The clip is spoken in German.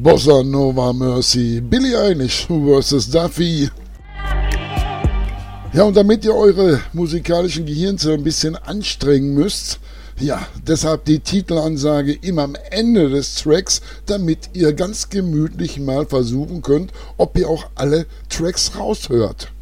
Bossa Nova Mercy, Billie Eilish vs. Duffy. Ja, und damit ihr eure musikalischen Gehirnzellen ein bisschen anstrengen müsst, ja, deshalb die Titelansage immer am Ende des Tracks, damit ihr ganz gemütlich mal versuchen könnt, ob ihr auch alle Tracks raushört.